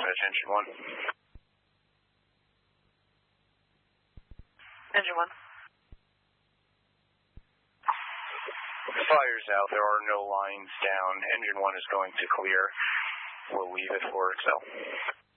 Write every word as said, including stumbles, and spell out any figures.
Dispatch, engine one. Engine one. The fire's out. There are no lines down. Engine one is going to clear. We'll leave it for Excel.